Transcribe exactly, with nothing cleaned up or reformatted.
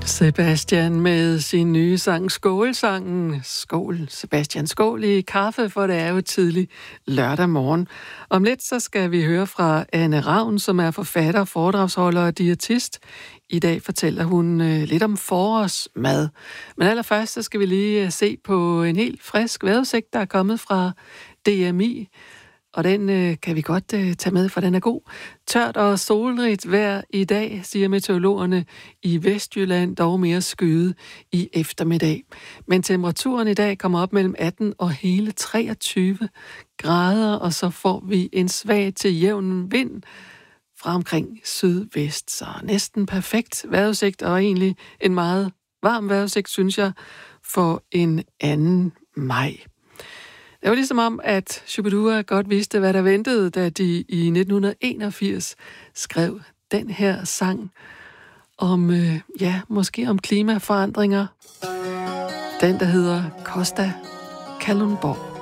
Sebastian med sin nye sang Skålsangen. Skål, Sebastian. Skål i kaffe, for det er jo tidlig lørdag morgen. Om lidt så skal vi høre fra Anne Ravn, som er forfatter, foredragsholder og diætist. I dag fortæller hun øh, lidt om forårsmad. Men allerførst så skal vi lige øh, se på en helt frisk vejrudsigt, der er kommet fra D M I. Og den øh, kan vi godt øh, tage med, for den er god. Tørt og solrigt vejr i dag, siger meteorologerne. I Vestjylland dog mere skyde i eftermiddag. Men temperaturen i dag kommer op mellem atten og hele treogtyve grader, og så får vi en svag til jævn vind fra omkring sydvest. Så næsten perfekt vejrudsigt, og egentlig en meget varm vejrudsigt, synes jeg, for en anden maj. Det var ligesom om, at Shubidua godt vidste, hvad der ventede, da de i nitten enogfirs skrev den her sang om, øh, ja, måske om klimaforandringer. Den, der hedder Costa Kalundborg.